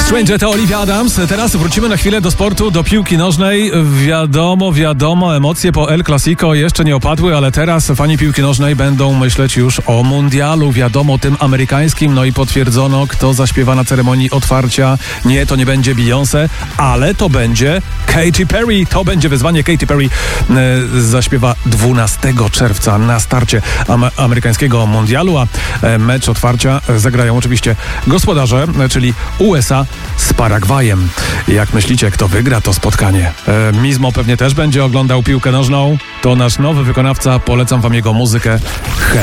Stranger to Olivia Adams. Teraz wrócimy na chwilę do sportu, do piłki nożnej. Wiadomo, emocje po El Clasico jeszcze nie opadły, ale teraz fani piłki nożnej będą myśleć już o mundialu, wiadomo, tym amerykańskim. No i potwierdzono, kto zaśpiewa na ceremonii otwarcia. Nie, to nie będzie Beyoncé, ale to będzie Katy Perry. To będzie wyzwanie. Katy Perry zaśpiewa 12 czerwca na starcie amerykańskiego mundialu, a mecz otwarcia zagrają oczywiście gospodarze, czyli USA z Paragwajem. Jak myślicie, kto wygra to spotkanie? Mizmo pewnie też będzie oglądał piłkę nożną. To nasz nowy wykonawca. Polecam wam jego muzykę. Hello.